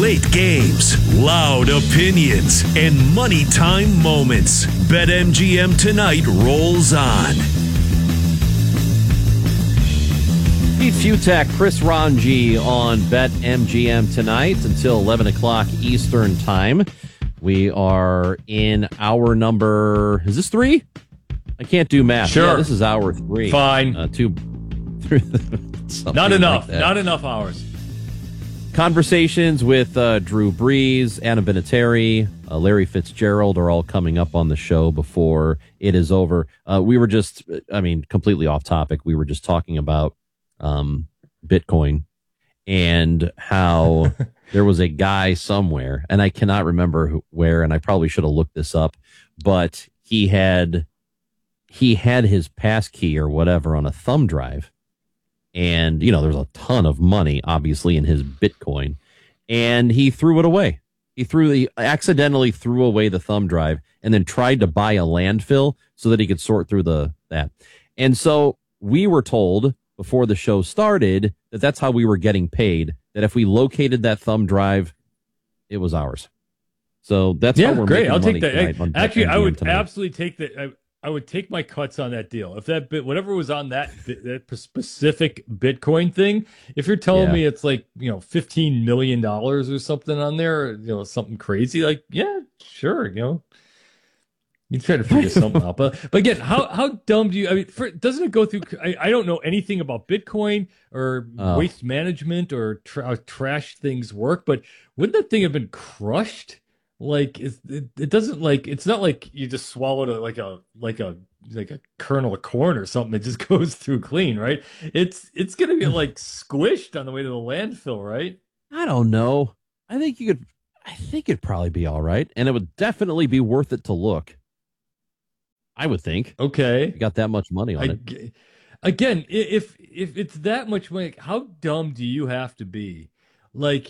Late games, loud opinions, and money time moments. BetMGM tonight rolls on. Pete Fiutak, Chris Ranji on BetMGM tonight until 11 o'clock Eastern time. We are in hour number, is this 3? I can't do math. Sure. Yeah, this is hour 3. Fine. Not enough. Not enough hours. Conversations with Drew Brees, Adam Vinatieri, Larry Fitzgerald are all coming up on the show before it is over. We were just, completely off topic. We were just talking about Bitcoin and how there was a guy somewhere, and I cannot remember where, and I probably should have looked this up, but he had his passkey or whatever on a thumb drive. And, there's a ton of money, obviously, in his Bitcoin. And he threw it away. He accidentally threw away the thumb drive and then tried to buy a landfill so that he could sort through that. And so we were told before the show started that that's how we were getting paid, that if we located that thumb drive, it was ours. So that's how we're great. making I'll money take that. tonight. Actually, I would absolutely take that. I would take my cuts on that deal. If that bit, whatever was on that specific Bitcoin thing, if you're telling me it's like, $15 million or something on there, something crazy, like, yeah, sure. You try to figure something out. But again, how dumb do you, doesn't it go through, I don't know anything about Bitcoin or waste management or how trash things work, but wouldn't that thing have been crushed? Like it doesn't, like, it's not like you just swallowed like a kernel of corn or something. It just goes through clean, right? It's gonna be like squished on the way to the landfill, right? I don't know. I think it'd probably be all right, and it would definitely be worth it to look. I would think. Okay, you got that much money on it. Again, if it's that much money, how dumb do you have to be? Like,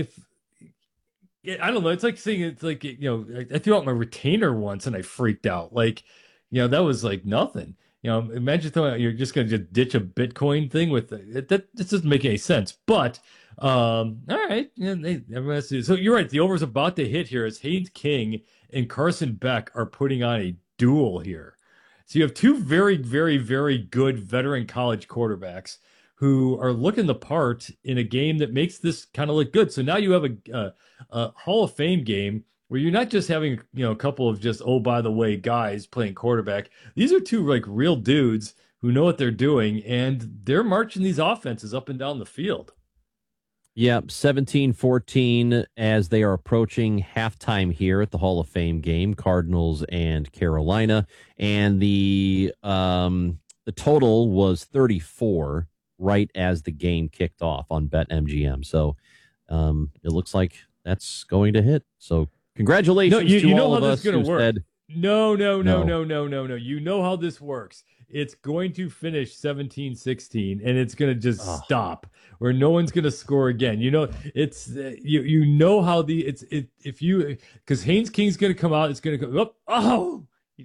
I don't know. It's like saying, it's like, I threw out my retainer once and I freaked out. Like, that was like nothing. Imagine you're just going to just ditch a Bitcoin thing with it. That doesn't make any sense. But, all right. Everyone has to do. So you're right. The over is about to hit here as Haynes King and Carson Beck are putting on a duel here. So you have two very, very, very good veteran college quarterbacks who are looking the part in a game that makes this kind of look good. So now you have a Hall of Fame game where you're not just having, a couple of just, oh, by the way, guys playing quarterback. These are two like real dudes who know what they're doing, and they're marching these offenses up and down the field. Yeah, 17-14 as they are approaching halftime here at the Hall of Fame game, Cardinals and Carolina. And the total was 34 right as the game kicked off on BetMGM. So it looks like that's going to hit. So congratulations to all of us who said... No. You know how this works. It's going to finish 17-16, and it's going to just stop, where no one's going to score again. It's you know how because Haynes King's going to come out. It's going to go up. Oh,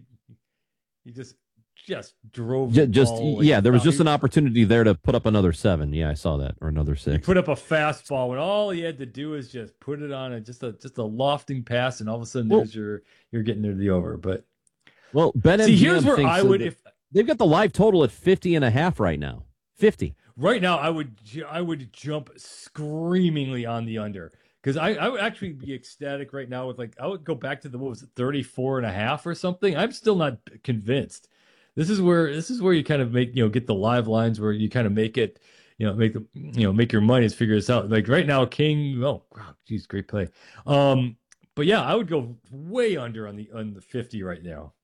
he just drove. There was just an opportunity there to put up another 7. Yeah, I saw that, or another 6. He put up a fastball when all he had to do is just put it on just a lofting pass, and all of a sudden you're getting near the over. But BetMGM, here's where I would if. They've got the live total at 50.5 right now. 50. Right now, I would jump screamingly on the under, because I would actually be ecstatic right now with, like, I would go back to 34.5 or something. I'm still not convinced. This is where you kind of make, get the live lines where you kind of make it, make your money is figure this out. Like right now, King, great play. But yeah, I would go way under on the 50 right now.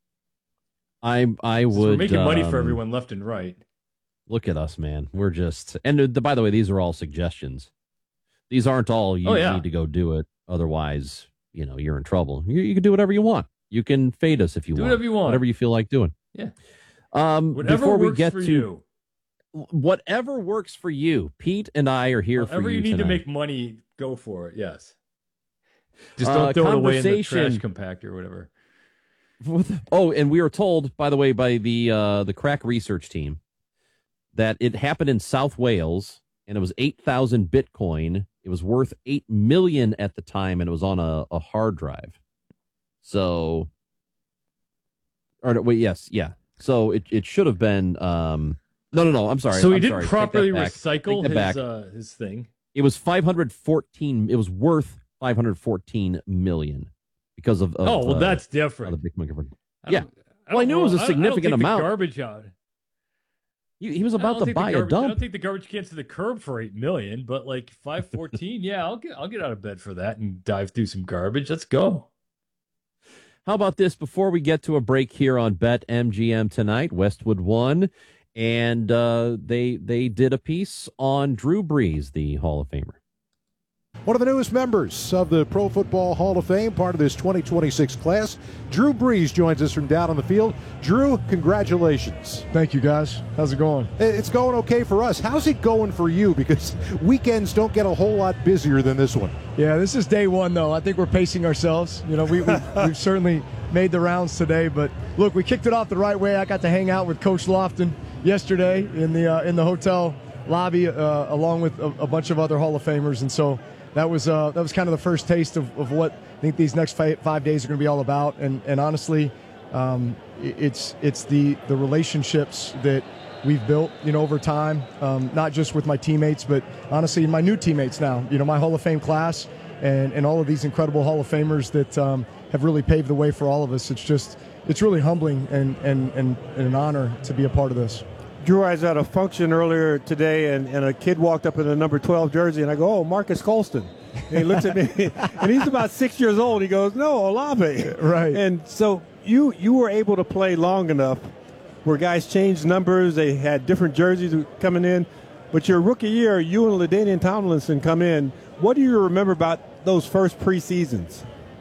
I would. We're making money for everyone left and right. Look at us, man. We're just, and by the way, these are all suggestions. These aren't all you need to go do it. Otherwise, you're in trouble. You can do whatever you want. You can fade us if you want. Do whatever you want. Whatever you feel like doing. Yeah. Before we get for to you. Whatever works for you, Pete and I are here for you. Whatever you need tonight. to make money, go for it. Yes. Just don't throw it away in the trash compactor or whatever. And we were told, by the way, by the crack research team, that it happened in South Wales, and it was 8,000 Bitcoin It was worth $8 million at the time, and it was on a hard drive. So, or wait, yes, yeah. So it should have been. No. I'm sorry. So he I'm didn't sorry. properly Take that back. recycle his thing. It was 514. It was worth 514 million because of. Oh, well, that's different. The big monkey. Yeah. Well, I knew it was a significant amount. Garbage out. He was about to buy a dump. I don't think the garbage can's to the curb for $8 million, but like 514, yeah, I'll get out of bed for that and dive through some garbage. Let's go. How about this? Before we get to a break here on BetMGM tonight, Westwood won, and they did a piece on Drew Brees, the Hall of Famer. One of the newest members of the Pro Football Hall of Fame, part of this 2026 class, Drew Brees joins us from down on the field. Drew, congratulations. Thank you, guys. How's it going? It's going okay for us. How's it going for you? Because weekends don't get a whole lot busier than this one. Yeah, this is day one, though. I think we're pacing ourselves. You know, we've certainly made the rounds today, but look, we kicked it off the right way. I got to hang out with Coach Lofton yesterday in the hotel lobby, along with a bunch of other Hall of Famers, and so that was kind of the first taste of what I think these next 5 days are going to be all about. And honestly, it's the relationships that we've built, over time, not just with my teammates, but honestly my new teammates now, my Hall of Fame class and all of these incredible Hall of Famers that have really paved the way for all of us. It's really humbling and an honor to be a part of this. Drew, I was at a function earlier today, and a kid walked up in a number 12 jersey, and I go, "Oh, Marcus Colston." And he looks at me, and he's about 6 years old. He goes, "No, Olave." Right. And so you were able to play long enough where guys changed numbers. They had different jerseys coming in. But your rookie year, you and LaDainian Tomlinson come in. What do you remember about those first preseasons?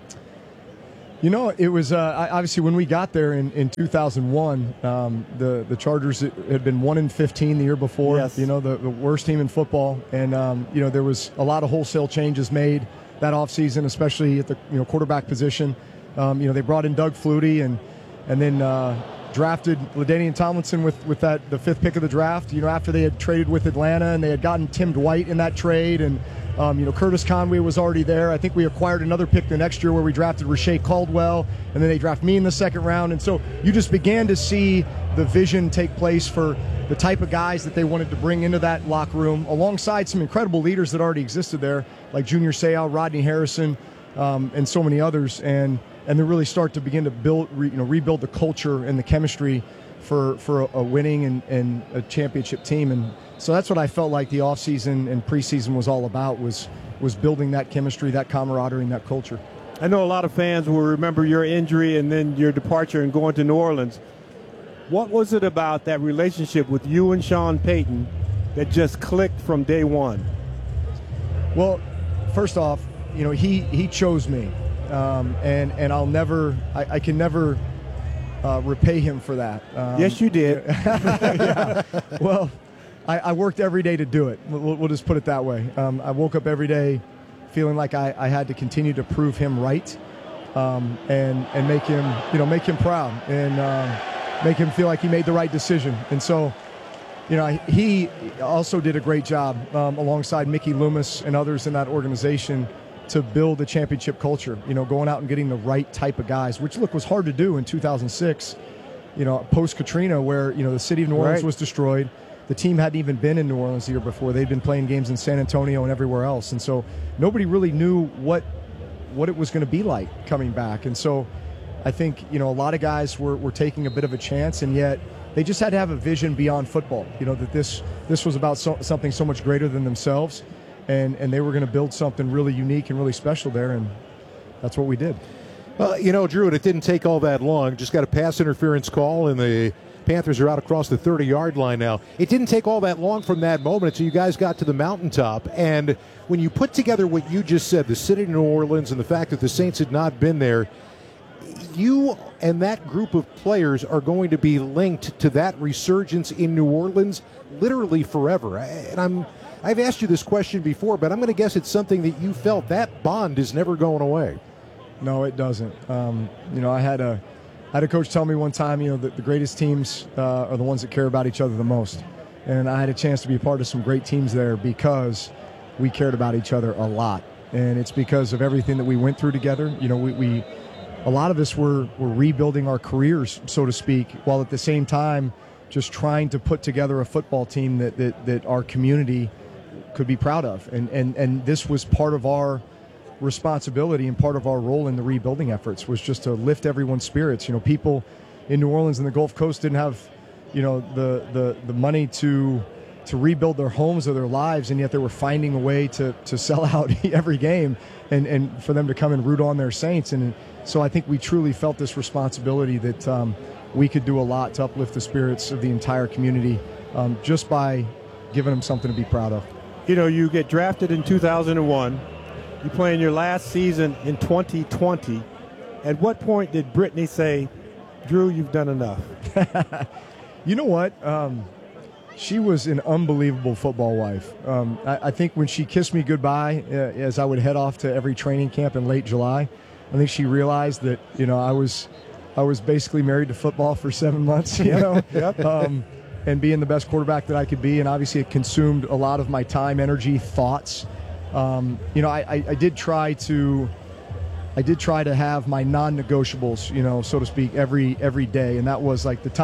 It was obviously when we got there in 2001, the Chargers had been 1-15 the year before. Yes. The worst team in football, and there was a lot of wholesale changes made that offseason, especially at the quarterback position. They brought in Doug Flutie and then drafted LaDainian Tomlinson with the fifth pick of the draft. After they had traded with Atlanta and they had gotten Tim Dwight in that trade, and Curtis Conway was already there. I think we acquired another pick the next year where we drafted Rashae Caldwell, and then they drafted me in the second round. And so you just began to see the vision take place for the type of guys that they wanted to bring into that locker room, alongside some incredible leaders that already existed there, like Junior Seau, Rodney Harrison, and so many others. And they really start to begin to rebuild the culture and the chemistry for a winning and a championship team. And so that's what I felt like the offseason and preseason was all about, was building that chemistry, that camaraderie, and that culture. I know a lot of fans will remember your injury and then your departure and going to New Orleans. What was it about that relationship with you and Sean Payton that just clicked from day one? Well, first off, he chose me, and I'll never, I can never repay him for that. Yes, you did. Yeah. Well, I worked every day to do it. We'll just put it that way. I woke up every day feeling like I had to continue to prove him right, and make him proud, and make him feel like he made the right decision. And so, he also did a great job alongside Mickey Loomis and others in that organization to build a championship culture, going out and getting the right type of guys, which, look, was hard to do in 2006, post-Katrina, where, the city of New Orleans was destroyed. The team hadn't even been in New Orleans the year before. They'd been playing games in San Antonio and everywhere else. And so nobody really knew what it was going to be like coming back. And so I think, a lot of guys were taking a bit of a chance, and yet they just had to have a vision beyond football, that this was about something so much greater than themselves. And they were going to build something really unique and really special there, and that's what we did. Drew, and it didn't take all that long. Just got a pass interference call, and the Panthers are out across the 30-yard line now. It didn't take all that long from that moment until you guys got to the mountaintop. And when you put together what you just said, the city of New Orleans and the fact that the Saints had not been there, you and that group of players are going to be linked to that resurgence in New Orleans literally forever. And I've asked you this question before, but I'm going to guess it's something that you felt that bond is never going away. No, it doesn't. I had a coach tell me one time, that the greatest teams are the ones that care about each other the most. And I had a chance to be a part of some great teams there because we cared about each other a lot. And it's because of everything that we went through together. You know, we a lot of us were rebuilding our careers, so to speak, while at the same time just trying to put together a football team that our community could be proud of. And this was part of our responsibility and part of our role in the rebuilding efforts, was just to lift everyone's spirits. You know, people in New Orleans and the Gulf Coast didn't have, you know, the money to rebuild their homes or their lives, and yet they were finding a way to sell out every game and for them to come and root on their Saints. And so I think we truly felt this responsibility that we could do a lot to uplift the spirits of the entire community just by giving them something to be proud of. You know, you get drafted in 2001. You play in your last season in 2020. At what point did Brittany say, Drew, you've done enough? You know what? She was an unbelievable football wife. I think when she kissed me goodbye as I would head off to every training camp in late July, I think she realized that, you know, I was basically married to football for 7 months, you know, and being the best quarterback that I could be. And obviously it consumed a lot of my time, energy, thoughts. You know, I did try to have my non-negotiables, you know, so to speak, every day. And that was like the time